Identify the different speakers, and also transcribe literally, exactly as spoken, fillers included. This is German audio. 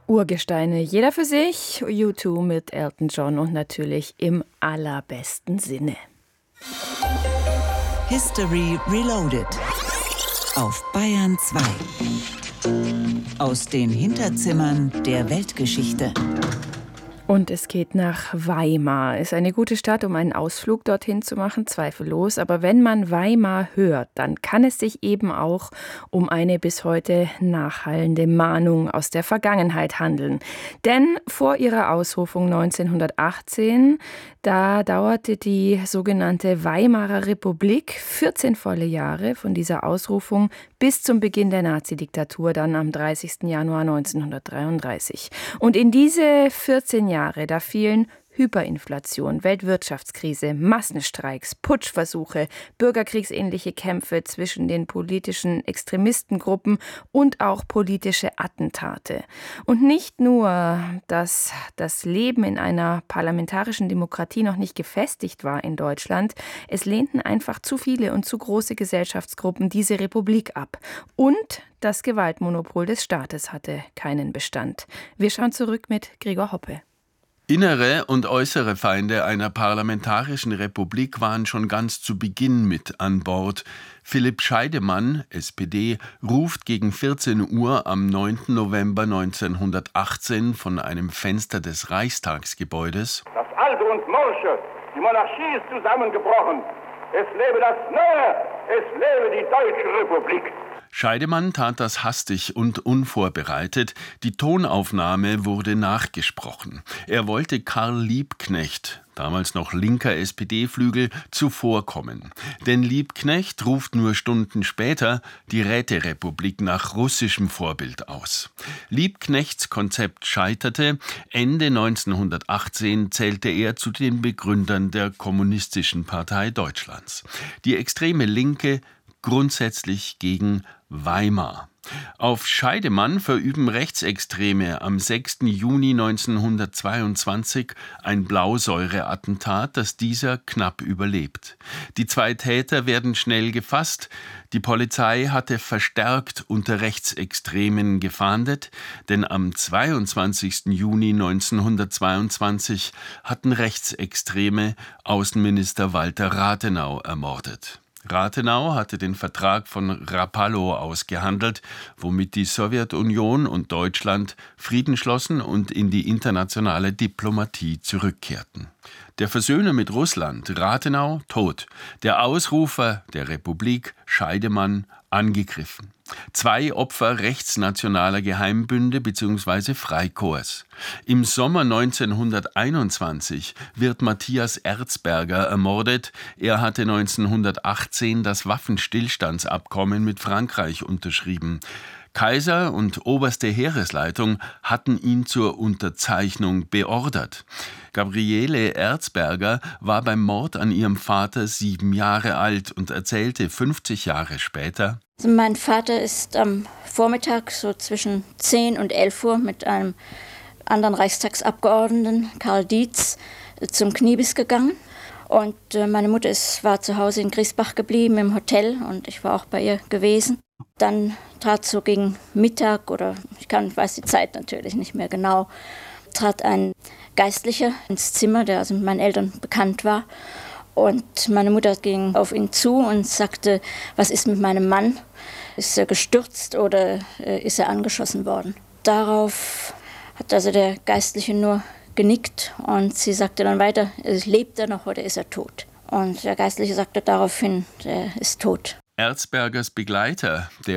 Speaker 1: Urgesteine, jeder für sich, U zwei mit Elton John und natürlich im allerbesten Sinne.
Speaker 2: History Reloaded auf Bayern zwei. Aus den Hinterzimmern der Weltgeschichte.
Speaker 1: Und es geht nach Weimar. Ist eine gute Stadt, um einen Ausflug dorthin zu machen, zweifellos. Aber wenn man Weimar hört, dann kann es sich eben auch um eine bis heute nachhallende Mahnung aus der Vergangenheit handeln. Denn vor ihrer Ausrufung neunzehnhundertachtzehn, da dauerte die sogenannte Weimarer Republik vierzehn volle Jahre von dieser Ausrufung bis zum Beginn der Nazidiktatur, dann am dreißigsten Januar neunzehnhundertdreiunddreißig. Und in diese vierzehn Jahre, da fielen Hyperinflation, Weltwirtschaftskrise, Massenstreiks, Putschversuche, bürgerkriegsähnliche Kämpfe zwischen den politischen Extremistengruppen und auch politische Attentate. Und nicht nur, dass das Leben in einer parlamentarischen Demokratie noch nicht gefestigt war in Deutschland, es lehnten einfach zu viele und zu große Gesellschaftsgruppen diese Republik ab. Und das Gewaltmonopol des Staates hatte keinen Bestand. Wir schauen zurück mit Gregor Hoppe.
Speaker 3: Innere und äußere Feinde einer parlamentarischen Republik waren schon ganz zu Beginn mit an Bord. Philipp Scheidemann, S P D, ruft gegen vierzehn Uhr am neunten November neunzehnhundertachtzehn von einem Fenster des Reichstagsgebäudes:
Speaker 4: Das Alte und Morsche, die Monarchie ist zusammengebrochen. Es lebe das Neue, es lebe die Deutsche Republik.
Speaker 3: Scheidemann tat das hastig und unvorbereitet. Die Tonaufnahme wurde nachgesprochen. Er wollte Karl Liebknecht, damals noch linker S P D-Flügel, zuvorkommen. Denn Liebknecht ruft nur Stunden später die Räterepublik nach russischem Vorbild aus. Liebknechts Konzept scheiterte. Ende neunzehnhundertachtzehn zählte er zu den Begründern der Kommunistischen Partei Deutschlands. Die extreme Linke grundsätzlich gegen Weimar. Auf Scheidemann verüben Rechtsextreme am sechsten Juni neunzehnhundertzweiundzwanzig ein Blausäureattentat, das dieser knapp überlebt. Die zwei Täter werden schnell gefasst. Die Polizei hatte verstärkt unter Rechtsextremen gefahndet, denn am zweiundzwanzigsten Juni neunzehnhundertzweiundzwanzig hatten Rechtsextreme Außenminister Walter Rathenau ermordet. Rathenau hatte den Vertrag von Rapallo ausgehandelt, womit die Sowjetunion und Deutschland Frieden schlossen und in die internationale Diplomatie zurückkehrten. Der Versöhner mit Russland, Rathenau, tot. Der Ausrufer der Republik, Scheidemann, angegriffen. Zwei Opfer rechtsnationaler Geheimbünde bzw. Freikorps. Im Sommer neunzehnhunderteinundzwanzig wird Matthias Erzberger ermordet. Er hatte neunzehnhundertachtzehn das Waffenstillstandsabkommen mit Frankreich unterschrieben. Kaiser und oberste Heeresleitung hatten ihn zur Unterzeichnung beordert. Gabriele Erzberger war beim Mord an ihrem Vater sieben Jahre alt und erzählte fünfzig Jahre später:
Speaker 5: Also mein Vater ist am Vormittag so zwischen zehn und elf Uhr mit einem anderen Reichstagsabgeordneten, Karl Dietz, zum Kniebiss gegangen. Und meine Mutter ist, war zu Hause in Griesbach geblieben im Hotel und ich war auch bei ihr gewesen. Dann trat so gegen Mittag, oder ich kann, weiß die Zeit natürlich nicht mehr genau, trat ein Geistlicher ins Zimmer, der also mit meinen Eltern bekannt war. Und meine Mutter ging auf ihn zu und sagte: Was ist mit meinem Mann? Ist er gestürzt oder äh, ist er angeschossen worden? Darauf hat also der Geistliche nur genickt und sie sagte dann weiter: Lebt er noch oder ist er tot? Und der Geistliche sagte daraufhin: Er ist tot.
Speaker 3: Erzbergers Begleiter, der